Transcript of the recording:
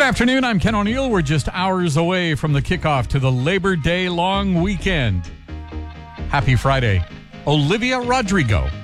afternoon, I'm Ken O'Neill. We're just hours away from the kickoff to the Labor Day long weekend. Happy Friday. Olivia Rodrigo.